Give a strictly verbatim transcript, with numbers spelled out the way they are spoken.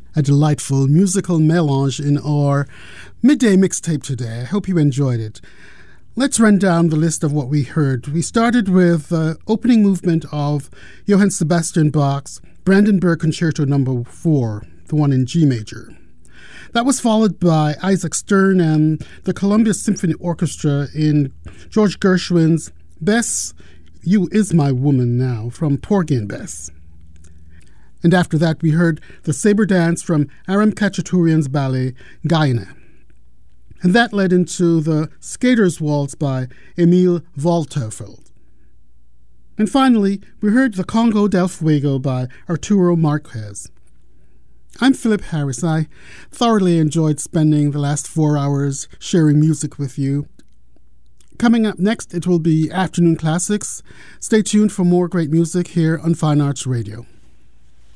A delightful musical melange in our midday mixtape today. I hope you enjoyed it. Let's run down the list of what we heard. We started with the uh, opening movement of Johann Sebastian Bach's Brandenburg Concerto number four, the one in G major. That was followed by Isaac Stern and the Columbia Symphony Orchestra in George Gershwin's Bess, You Is My Woman Now from Porgy and Bess. And after that, we heard the Sabre Dance from Aram Khachaturian's ballet, Gaina. And that led into the Skater's Waltz by Emil Waldteufel. And finally, we heard the Congo del Fuego by Arturo Marquez. I'm Philip Harris. I thoroughly enjoyed spending the last four hours sharing music with you. Coming up next, it will be Afternoon Classics. Stay tuned for more great music here on Fine Arts Radio.